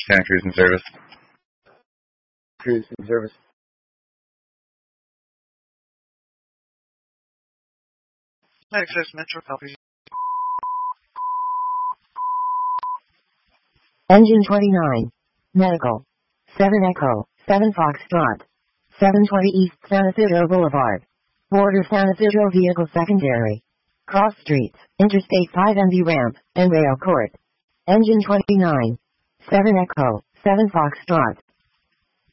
Santa Cruz in service. Cruise in service. Access Metro copy. Engine 29. Medical. 7 Echo, 7 Foxtrot. 720 East San Isidro Boulevard. Border San Isidro Vehicle Secondary. Cross Streets, Interstate 5 MV Ramp, and Rail Court. Engine 29. 7 Echo, 7 Foxtrot.